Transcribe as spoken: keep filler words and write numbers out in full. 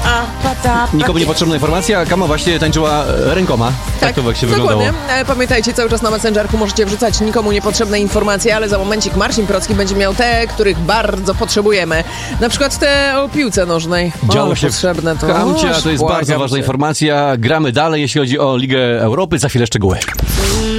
Nikomu niepotrzebna informacja, Kama właśnie tańczyła rękoma. Tak, tak to właśnie wyglądało. Dokładnie. Pamiętajcie, cały czas na Messengerku możecie wrzucać nikomu niepotrzebne informacje, ale za momencik Marcin Procki będzie miał te, których bardzo potrzebujemy. Na przykład te o piłce nożnej. Działo o, się potrzebne to. Kamcia, to jest Błagam bardzo ważna cię. informacja. Gramy dalej, jeśli chodzi o Ligę Europy. Za chwilę szczegóły.